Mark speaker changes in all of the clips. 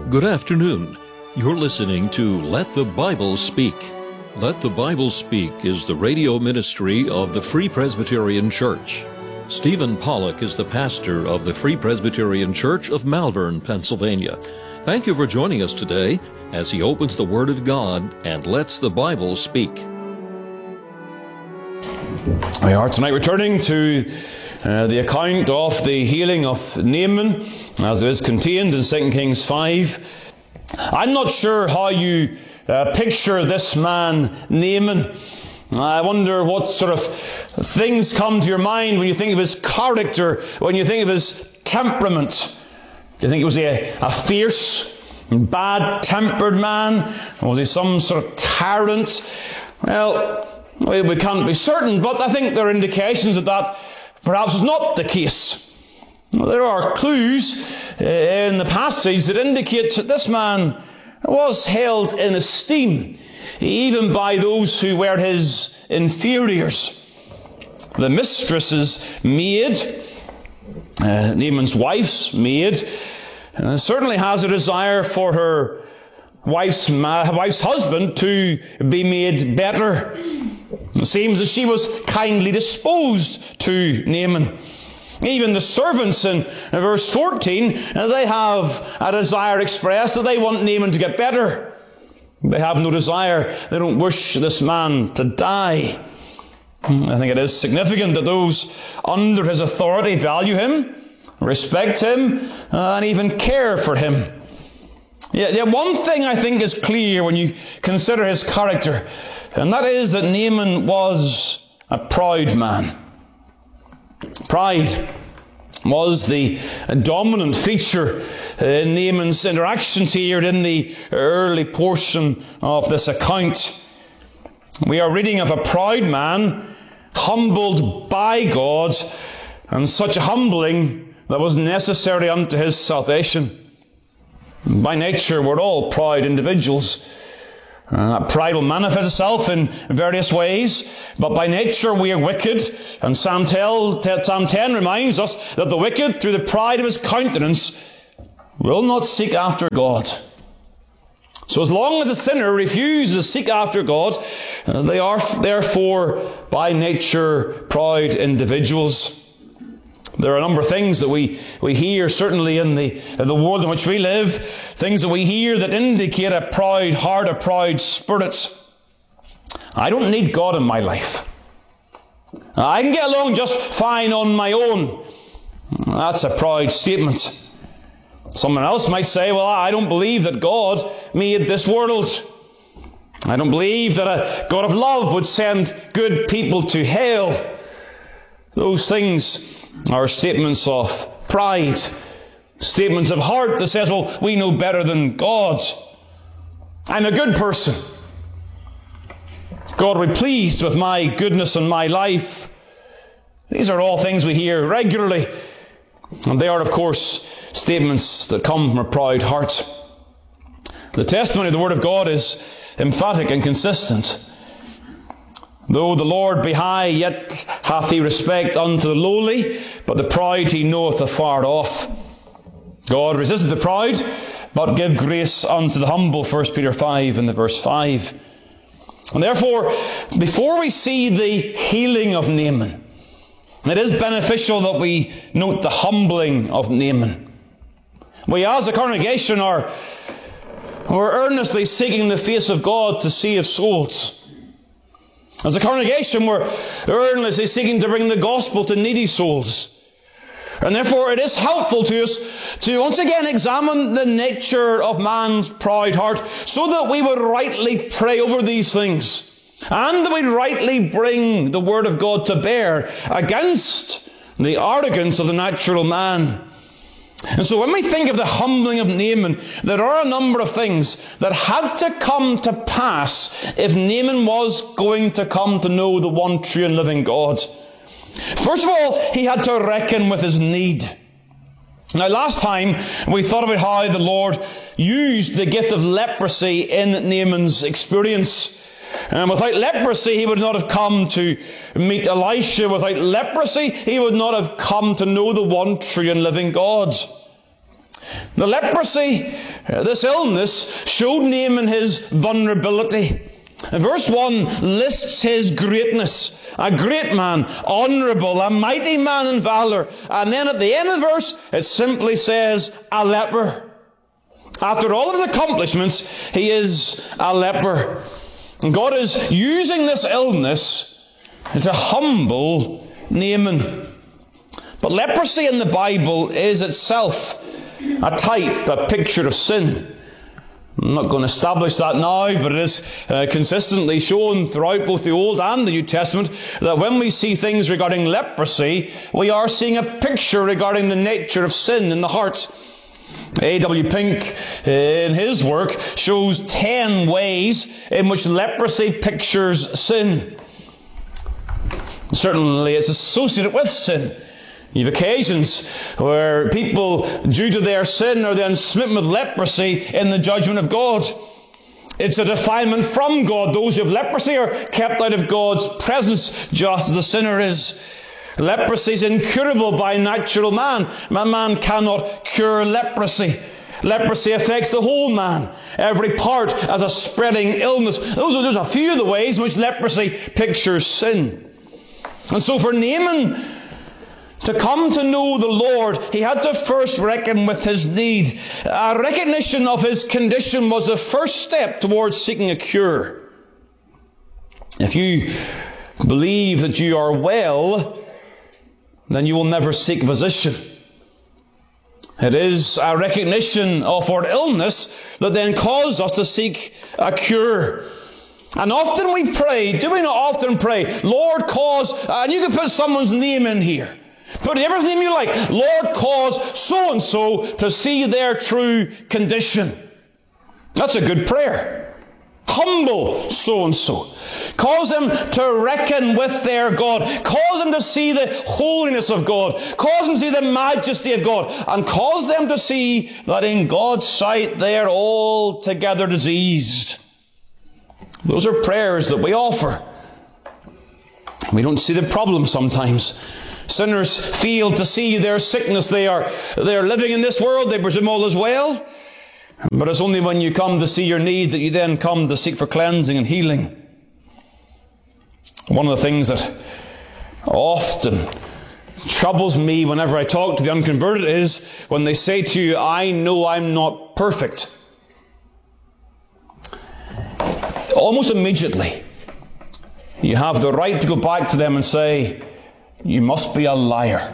Speaker 1: Good afternoon. You're listening to Let the Bible Speak. Let the Bible Speak is the radio ministry of the Free Presbyterian Church. Stephen Pollock is the pastor of the Free Presbyterian Church of Malvern, Pennsylvania. Thank you for joining us today as he opens the Word of God and lets the Bible speak.
Speaker 2: We are tonight returning to the account of the healing of Naaman, as it is contained in 2 Kings 5. I'm not sure how you picture this man, Naaman. I wonder what sort of things come to your mind when you think of his character, when you think of his temperament. Do you think he was a fierce, bad-tempered man? Or was he some sort of tyrant? Well, we can't be certain, but I think there are indications that perhaps is not the case. There are clues in the passage that indicate that this man was held in esteem, even by those who were his inferiors. The mistress's maid, Naaman's wife's maid, certainly has a desire for her wife's husband to be made better. It seems that she was kindly disposed to Naaman. Even the servants in verse 14, they have a desire expressed that they want Naaman to get better. They have no desire. They don't wish this man to die. I think it is significant that those under his authority value him, respect him, and even care for him. Yeah, one thing I think is clear when you consider his character, and that is that Naaman was a proud man. Pride was the dominant feature in Naaman's interactions here in the early portion of this account. We are reading of a proud man humbled by God, and such a humbling that was necessary unto his salvation. By nature, we're all proud individuals. Pride will manifest itself in various ways, but by nature we are wicked, and Psalm 10 reminds us that the wicked, through the pride of his countenance, will not seek after God. So as long as a sinner refuses to seek after God, they are therefore by nature proud individuals. There are a number of things that we hear, certainly in the world in which we live, things that we hear that indicate a proud heart, a proud spirit. I don't need God in my life. I can get along just fine on my own. That's a proud statement. Someone else might say, well, I don't believe that God made this world. I don't believe that a God of love would send good people to hell. Those things are statements of pride, statements of heart that says, well, we know better than God. I'm a good person. God will be pleased with my goodness and my life. These are all things we hear regularly. And they are, of course, statements that come from a proud heart. The testimony of the Word of God is emphatic and consistent. Though the Lord be high, yet hath he respect unto the lowly, but the proud he knoweth afar off. God resisteth the proud, but give grace unto the humble, 1 Peter 5 and the verse 5. And therefore, before we see the healing of Naaman, it is beneficial that we note the humbling of Naaman. We as a congregation we're earnestly seeking the face of God to save souls. As a congregation, we're earnestly seeking to bring the gospel to needy souls. And therefore, it is helpful to us to once again examine the nature of man's proud heart, so that we would rightly pray over these things, and that we rightly bring the Word of God to bear against the arrogance of the natural man. And so when we think of the humbling of Naaman, there are a number of things that had to come to pass if Naaman was going to come to know the one true and living God. First of all, he had to reckon with his need. Now, last time we thought about how the Lord used the gift of leprosy in Naaman's experience. And without leprosy, he would not have come to meet Elisha. Without leprosy, he would not have come to know the one true and living God. The leprosy This illness showed Naaman his vulnerability. Verse 1 lists his greatness. A great man, honourable, a mighty man in valour. And then at the end of the verse, it simply says, a leper. After all of his accomplishments, he is a leper. And God is using this illness to humble Naaman. But leprosy in the Bible is itself a type, a picture of sin. I'm not going to establish that now, but it is consistently shown throughout both the Old and the New Testament that when we see things regarding leprosy, we are seeing a picture regarding the nature of sin in the heart. A.W. Pink, in his work, shows 10 ways in which leprosy pictures sin. Certainly it's associated with sin. You have occasions where people, due to their sin, are then smitten with leprosy in the judgment of God. It's a defilement from God. Those who have leprosy are kept out of God's presence, just as the sinner is. Leprosy is incurable by natural man. Man cannot cure leprosy. Leprosy affects the whole man, every part, as a spreading illness. Those are a few of the ways in which leprosy pictures sin. And so for Naaman to come to know the Lord, he had to first reckon with his need. A recognition of his condition was the first step towards seeking a cure. If you believe that you are well, then you will never seek physician. It is a recognition of our illness that then causes us to seek a cure. And often we pray, do we not often pray, Lord, cause, and you can put someone's name in here. Put whatever name you like. Lord, cause so-and-so to see their true condition. That's a good prayer. Humble so-and-so. Cause them to reckon with their God. Cause them to see the holiness of God. Cause them to see the majesty of God. And cause them to see that in God's sight they are altogether diseased. Those are prayers that we offer. We don't see the problem sometimes. Sinners fail to see their sickness. They are living in this world. They presume all is well. But it's only when you come to see your need that you then come to seek for cleansing and healing. One of the things that often troubles me whenever I talk to the unconverted is when they say to you, I know I'm not perfect. Almost immediately, you have the right to go back to them and say, you must be a liar.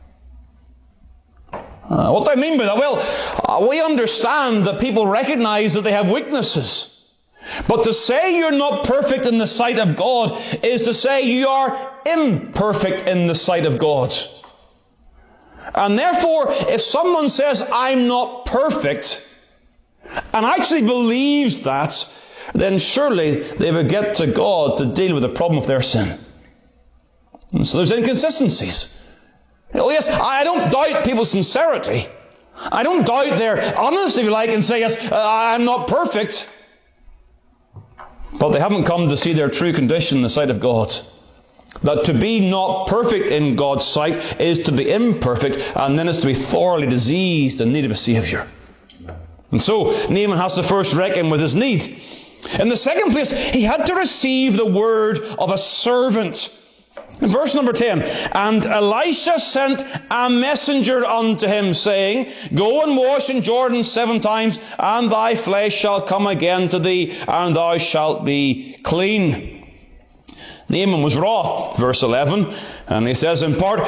Speaker 2: What do I mean by that? Well, we understand that people recognize that they have weaknesses. But to say you're not perfect in the sight of God is to say you are imperfect in the sight of God. And therefore, if someone says, I'm not perfect, and actually believes that, then surely they would get to God to deal with the problem of their sin. And so there's inconsistencies. Oh yes, I don't doubt people's sincerity. I don't doubt their honesty, if you like, and say, yes, I'm not perfect. But they haven't come to see their true condition in the sight of God. That to be not perfect in God's sight is to be imperfect, and then is to be thoroughly diseased in need of a Saviour. And so Naaman has to first reckon with his need. In the second place, he had to receive the word of a servant. In verse number 10, and Elisha sent a messenger unto him, saying, Go and wash in Jordan 7 times, and thy flesh shall come again to thee, and thou shalt be clean. Naaman was wroth, verse 11, and he says in part,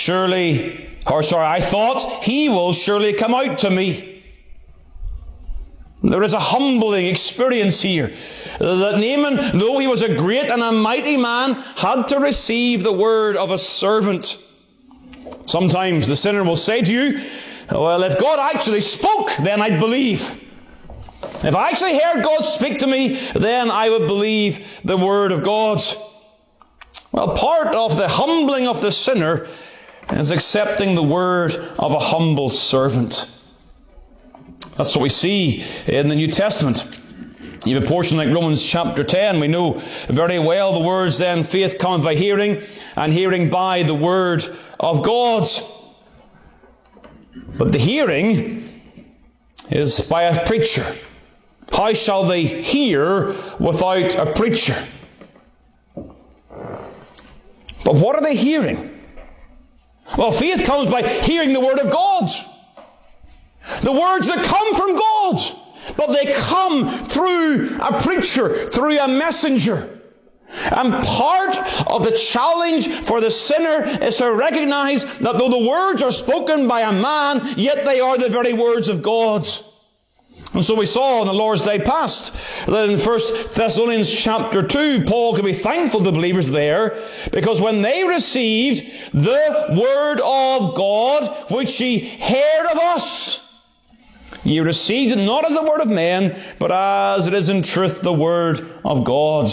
Speaker 2: I thought, he will surely come out to me. There is a humbling experience here, that Naaman, though he was a great and a mighty man, had to receive the word of a servant. Sometimes the sinner will say to you, well, if God actually spoke, then I'd believe. If I actually heard God speak to me, then I would believe the word of God. Well, part of the humbling of the sinner is accepting the word of a humble servant. That's what we see in the New Testament. You have a portion like Romans chapter 10. We know very well the words then, faith cometh by hearing, and hearing by the word of God. But the hearing is by a preacher. How shall they hear without a preacher? But what are they hearing? Well, faith comes by hearing the Word of God. The words that come from God. But they come through a preacher, through a messenger. And part of the challenge for the sinner is to recognize that though the words are spoken by a man, yet they are the very words of God. And so we saw on the Lord's Day past that in 1 Thessalonians chapter 2, Paul could be thankful to the believers there, because when they received the Word of God, which ye heard of us, ye received it not as the word of men, but as it is in truth the Word of God.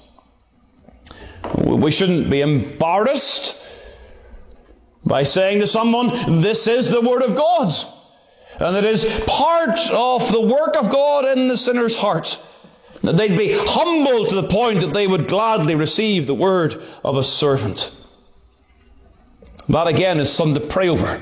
Speaker 2: We shouldn't be embarrassed by saying to someone, this is the Word of God. And it is part of the work of God in the sinner's heart. That they'd be humble to the point that they would gladly receive the word of a servant. That again is something to pray over.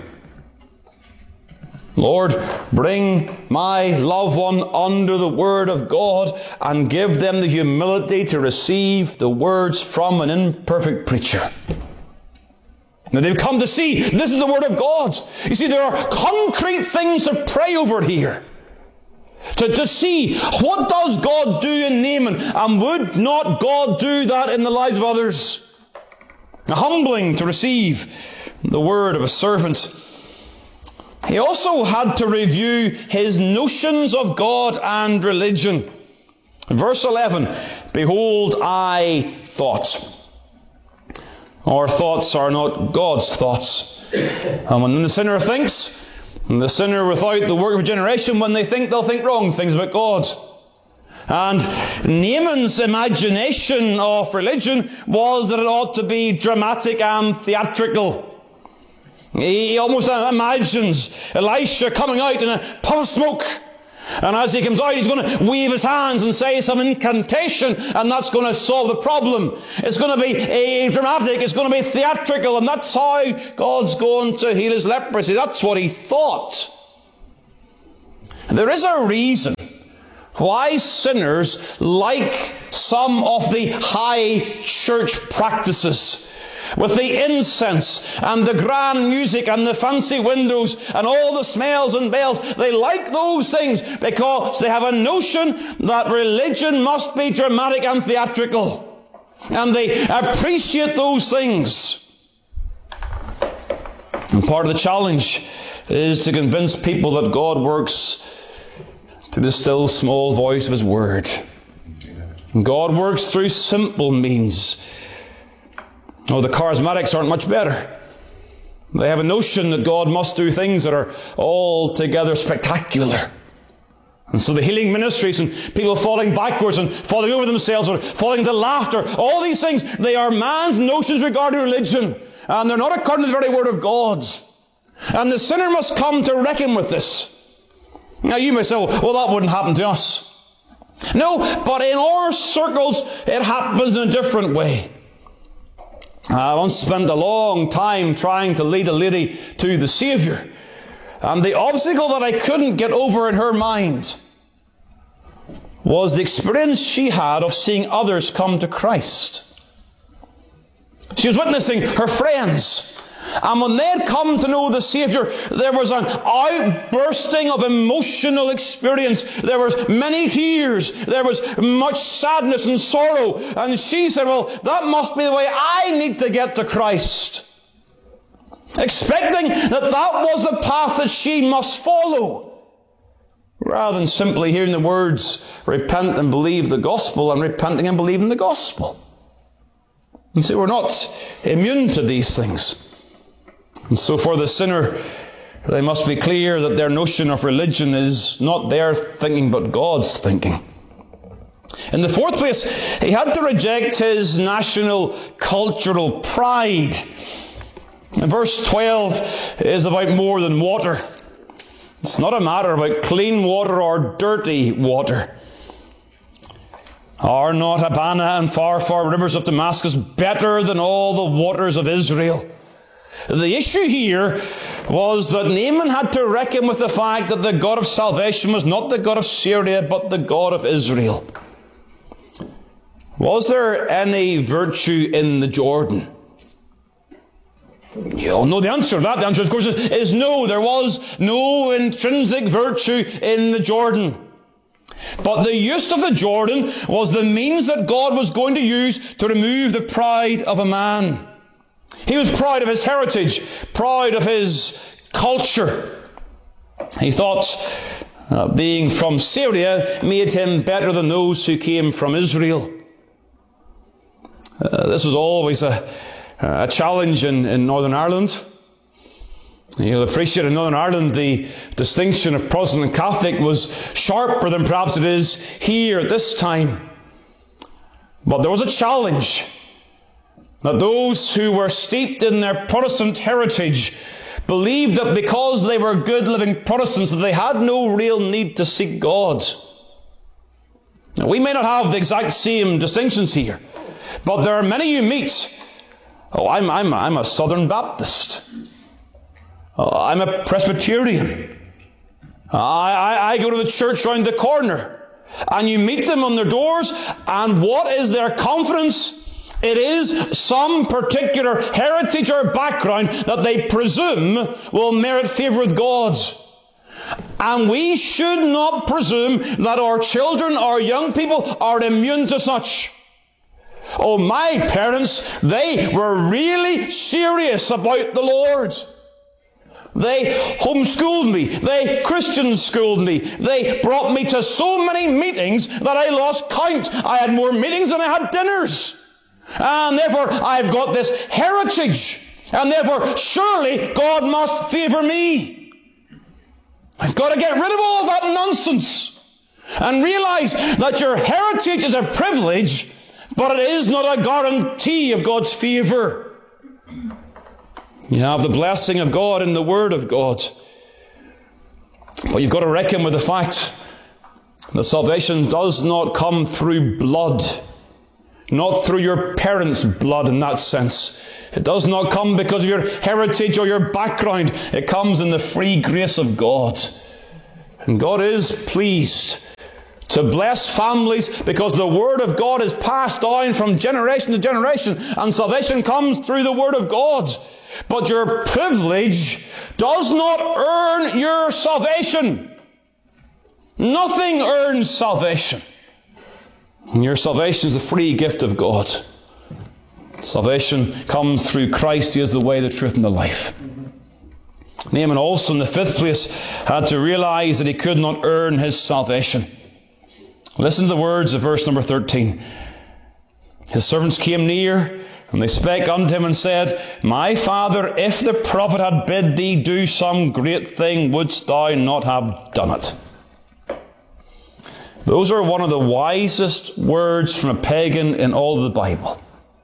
Speaker 2: Lord, bring my loved one under the Word of God and give them the humility to receive the words from an imperfect preacher. Now they've come to see this is the Word of God. You see, there are concrete things to pray over here. To see what does God do in Naaman, and would not God do that in the lives of others? Humbling to receive the word of a servant. He also had to review his notions of God and religion. Verse 11, behold, I thought. Our thoughts are not God's thoughts. And when the sinner thinks, and the sinner without the work of regeneration, when they think, they'll think wrong things about God. And Naaman's imagination of religion was that it ought to be dramatic and theatrical. He almost imagines Elisha coming out in a puff of smoke. And as he comes out, he's going to wave his hands and say some incantation, and that's going to solve the problem. It's going to be dramatic, it's going to be theatrical, and that's how God's going to heal his leprosy. That's what he thought. There is a reason why sinners like some of the high church practices, with the incense and the grand music and the fancy windows and all the smells and bells. They like those things because they have a notion that religion must be dramatic and theatrical. And they appreciate those things. And part of the challenge is to convince people that God works through the still small voice of His Word. And God works through simple means. Oh, the charismatics aren't much better. They have a notion that God must do things that are altogether spectacular. And so the healing ministries and people falling backwards and falling over themselves or falling into laughter, all these things, they are man's notions regarding religion. And they're not according to the very Word of God. And the sinner must come to reckon with this. Now you may say, well, that wouldn't happen to us. No, but in our circles, it happens in a different way. I once spent a long time trying to lead a lady to the Saviour. And the obstacle that I couldn't get over in her mind was the experience she had of seeing others come to Christ. She was witnessing her friends. And when they had come to know the Saviour, there was an outbursting of emotional experience. There was many tears. There was much sadness and sorrow. And she said, well, that must be the way I need to get to Christ. Expecting that that was the path that she must follow. Rather than simply hearing the words, repent and believe the gospel, and repenting and believing the gospel. And see, we're not immune to these things. And so for the sinner, they must be clear that their notion of religion is not their thinking, but God's thinking. In the fourth place, he had to reject his national cultural pride. And verse 12 is about more than water. It's not a matter about clean water or dirty water. Are not Abana and far rivers of Damascus better than all the waters of Israel? The issue here was that Naaman had to reckon with the fact that the God of salvation was not the God of Syria, but the God of Israel. Was there any virtue in the Jordan? You all know the answer to that. The answer, of course, is no. There was no intrinsic virtue in the Jordan. But the use of the Jordan was the means that God was going to use to remove the pride of a man. He was proud of his heritage, proud of his culture. He thought being from Syria made him better than those who came from Israel. This was always a challenge in Northern Ireland. You'll appreciate in Northern Ireland the distinction of Protestant and Catholic was sharper than perhaps it is here at this time. But there was a challenge that those who were steeped in their Protestant heritage believed that because they were good living Protestants that they had no real need to seek God. Now, we may not have the exact same distinctions here, but there are many you meet. Oh, I'm a Southern Baptist. Oh, I'm a Presbyterian. I go to the church round the corner. And you meet them on their doors, and what is their confidence? It is some particular heritage or background that they presume will merit favour with God. And we should not presume that our children, our young people, are immune to such. Oh, my parents, they were really serious about the Lord. They homeschooled me. They Christian schooled me. They brought me to so many meetings that I lost count. I had more meetings than I had dinners. And therefore, I've got this heritage. And therefore, surely God must favour me. I've got to get rid of all that nonsense and realise that your heritage is a privilege, but it is not a guarantee of God's favour. You have the blessing of God in the Word of God. But you've got to reckon with the fact that salvation does not come through blood. Not through your parents' blood in that sense. It does not come because of your heritage or your background. It comes in the free grace of God. And God is pleased to bless families because the Word of God is passed down from generation to generation, and salvation comes through the Word of God. But your privilege does not earn your salvation. Nothing earns salvation. And your salvation is a free gift of God. Salvation comes through Christ. He is the way, the truth, and the life. Naaman also, in the fifth place, had to realize that he could not earn his salvation. Listen to the words of verse number 13. His servants came near, and they spake unto him and said, My father, if the prophet had bid thee do some great thing, wouldst thou not have done it? Those are one of the wisest words from a pagan in all of the Bible.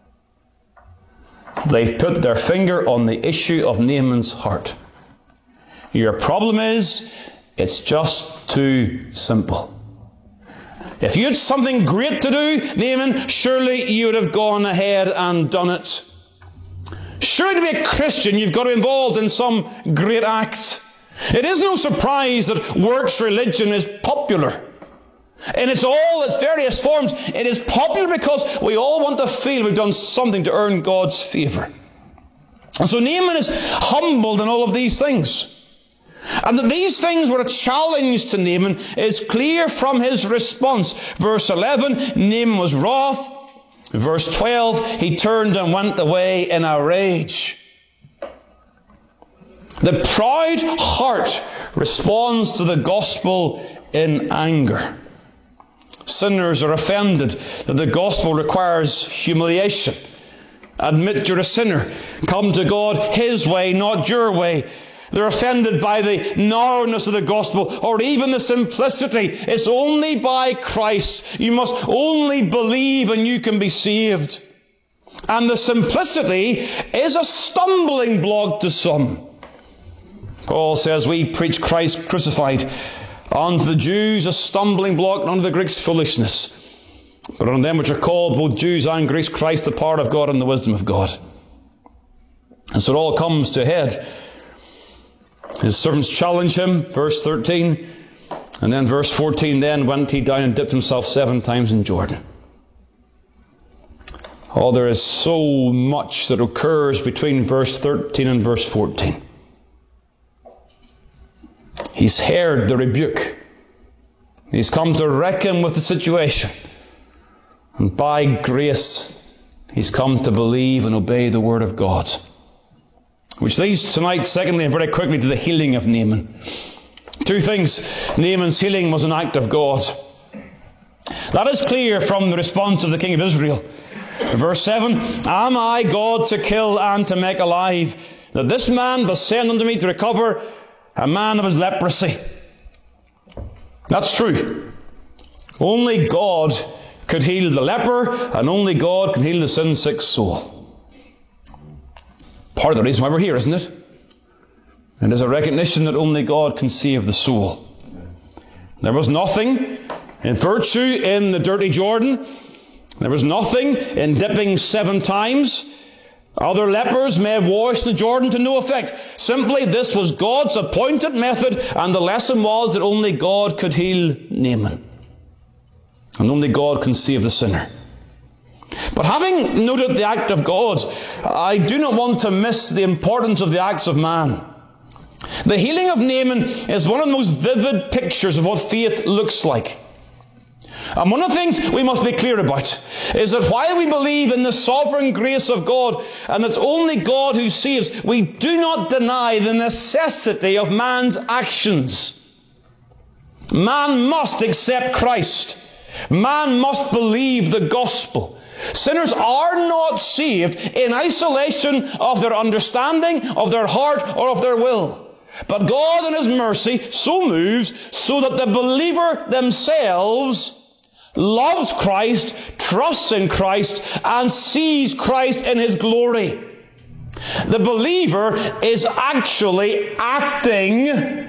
Speaker 2: They've put their finger on the issue of Naaman's heart. Your problem is, it's just too simple. If you had something great to do, Naaman, surely you would have gone ahead and done it. Surely to be a Christian, you've got to be involved in some great act. It is no surprise that works religion is popular. In all its various forms, it is popular because we all want to feel we've done something to earn God's favour. And so Naaman is humbled in all of these things. And that these things were a challenge to Naaman is clear from his response. Verse 11, Naaman was wroth. Verse 12, he turned and went away in a rage. The proud heart responds to the gospel in anger. Sinners are offended that the gospel requires humiliation. Admit you're a sinner. Come to God His way, not your way. They're offended by the narrowness of the gospel, or even the simplicity. It's only by Christ. You must only believe and you can be saved. And the simplicity is a stumbling block to some. Paul says, we preach Christ crucified. Unto the Jews a stumbling block, and unto the Greeks foolishness. But unto them which are called, both Jews and Greeks, Christ the power of God and the wisdom of God. And so it all comes to a head. His servants challenge him, verse 13. And then verse 14, then went he down and dipped himself 7 times in Jordan. Oh, there is so much that occurs between verse 13 and verse 14. He's heard the rebuke. He's come to reckon with the situation. And by grace, he's come to believe and obey the word of God. Which leads tonight, secondly, and very quickly, to the healing of Naaman. 2 things. Naaman's healing was an act of God. That is clear from the response of the king of Israel. Verse 7, am I God to kill and to make alive, that this man doth send unto me to recover a man of his leprosy? That's true. Only God could heal the leper, and only God can heal the sin-sick soul. Part of the reason why we're here, isn't it? It is a recognition that only God can save the soul. There was nothing in virtue in the dirty Jordan. There was nothing in dipping 7 times. Other lepers may have washed the Jordan to no effect. Simply, this was God's appointed method, and the lesson was that only God could heal Naaman. And only God can save the sinner. But having noted the act of God, I do not want to miss the importance of the acts of man. The healing of Naaman is one of the most vivid pictures of what faith looks like. And one of the things we must be clear about is that while we believe in the sovereign grace of God, and it's only God who saves, we do not deny the necessity of man's actions. Man must accept Christ. Man must believe the gospel. Sinners are not saved in isolation of their understanding, of their heart, or of their will. But God in His mercy so moves so that the believer themselves loves Christ, trusts in Christ, and sees Christ in His glory. The believer is actually acting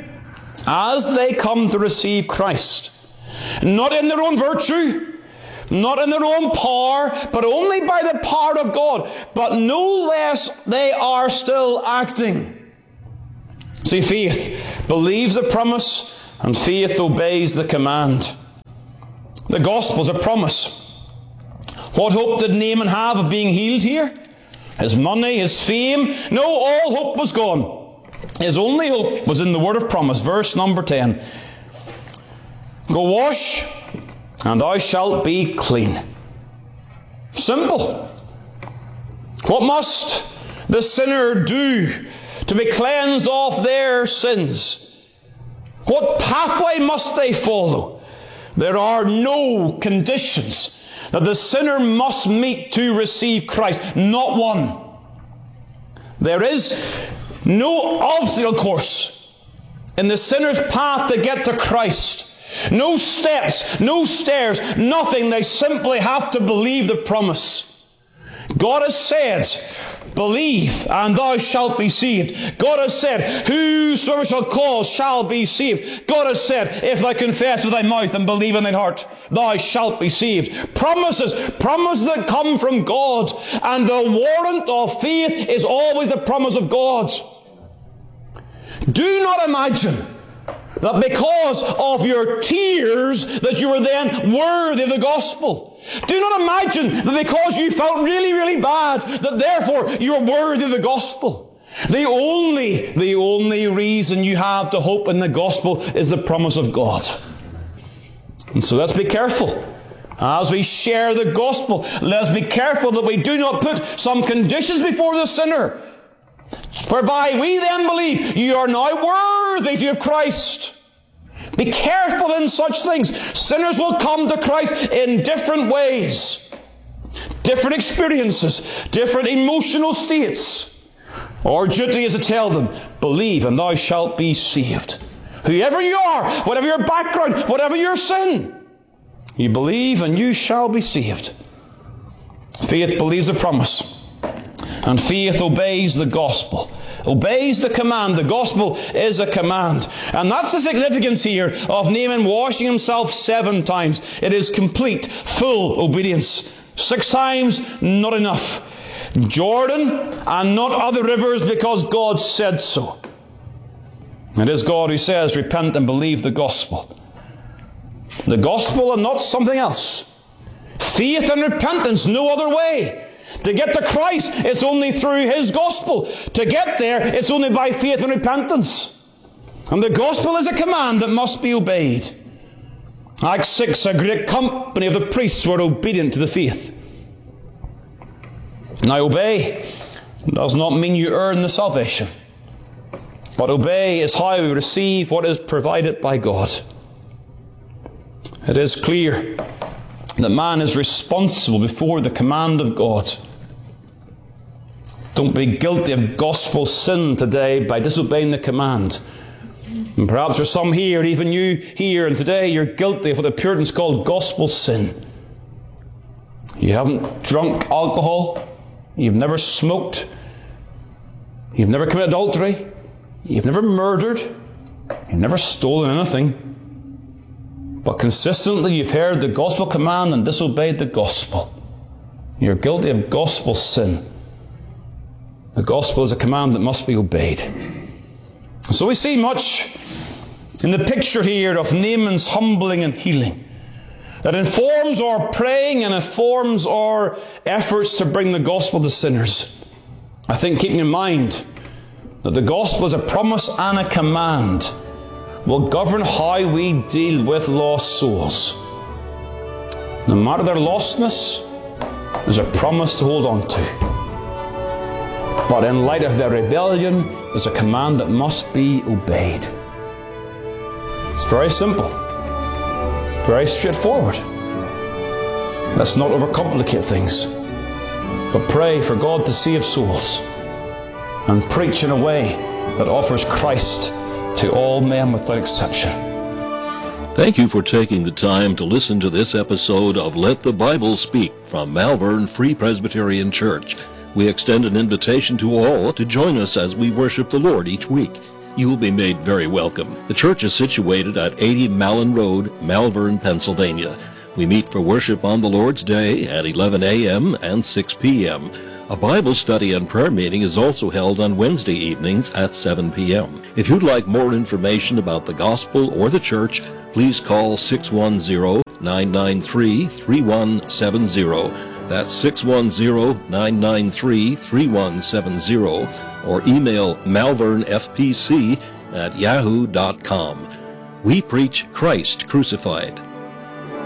Speaker 2: as they come to receive Christ. Not in their own virtue, not in their own power, but only by the power of God. But no less, they are still acting. See, faith believes the promise, and faith obeys the command. The gospel's a promise. What hope did Naaman have of being healed here? His money, his fame? No, all hope was gone. His only hope was in the word of promise. Verse number 10. Go wash, and thou shalt be clean. Simple. What must the sinner do to be cleansed of their sins? What pathway must they follow? There are no conditions that the sinner must meet to receive Christ. Not one. There is no obstacle course in the sinner's path to get to Christ. No steps, no stairs, nothing. They simply have to believe the promise. God has said, believe, and thou shalt be saved. God has said, whosoever shall call shall be saved. God has said, if thou confess with thy mouth and believe in thine heart, thou shalt be saved. Promises that come from God. And the warrant of faith is always the promise of God. Do not imagine that because of your tears that you were then worthy of the gospel. Do not imagine that because you felt really, really bad that therefore you are worthy of the gospel. The only reason you have to hope in the gospel is the promise of God. And so let's be careful. As we share the gospel, let's be careful that we do not put some conditions before the sinner, whereby we then believe you are now worthy of Christ. Be careful in such things. Sinners will come to Christ in different ways, different experiences, different emotional states. Our duty is to tell them, believe and thou shalt be saved. Whoever you are, whatever your background, whatever your sin, you believe and you shall be saved. Faith believes the promise, and faith obeys the gospel. Obeys the command. The gospel is a command. And that's the significance here of Naaman washing himself 7 times. It is complete, full obedience. 6 times, not enough. Jordan and not other rivers because God said so. It is God who says, repent and believe the gospel. The gospel and not something else. Faith and repentance, no other way. To get to Christ, it's only through His gospel. To get there, it's only by faith and repentance. And the gospel is a command that must be obeyed. Acts 6, a great company of the priests were obedient to the faith. Now, obey does not mean you earn the salvation. But obey is how we receive what is provided by God. It is clear that man is responsible before the command of God. Don't be guilty of gospel sin today by disobeying the command. And perhaps there's some here, even you here, and today you're guilty of what the Puritans called gospel sin. You haven't drunk alcohol. You've never smoked. You've never committed adultery. You've never murdered. You've never stolen anything. But consistently you've heard the gospel command and disobeyed the gospel. You're guilty of gospel sin. The gospel is a command that must be obeyed. So we see much in the picture here of Naaman's humbling and healing that informs our praying and informs our efforts to bring the gospel to sinners. I think keeping in mind that the gospel is a promise and a command will govern how we deal with lost souls. No matter their lostness, there's a promise to hold on to. But in light of their rebellion, there's a command that must be obeyed. It's very simple. Very straightforward. Let's not overcomplicate things, but pray for God to save souls and preach in a way that offers Christ to all men without exception.
Speaker 1: Thank you for taking the time to listen to this episode of Let the Bible Speak from Malvern Free Presbyterian Church. We extend an invitation to all to join us as we worship the Lord each week. You will be made very welcome. The church is situated at 80 Mallon Road, Malvern, Pennsylvania. We meet for worship on the Lord's Day at 11 a.m. and 6 p.m. A Bible study and prayer meeting is also held on Wednesday evenings at 7 p.m. If you'd like more information about the gospel or the church, please call 610-993-3170. That's 610-993-3170, or email malvernfpc@yahoo.com. We preach Christ crucified.